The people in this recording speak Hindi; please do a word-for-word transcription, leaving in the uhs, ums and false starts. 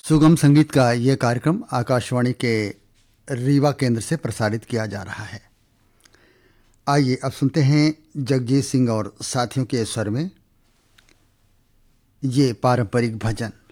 सुगम संगीत का ये कार्यक्रम आकाशवाणी के रीवा केंद्र से प्रसारित किया जा रहा है। आइए अब सुनते हैं जगजीत सिंह और साथियों के स्वर में ये पारंपरिक भजन।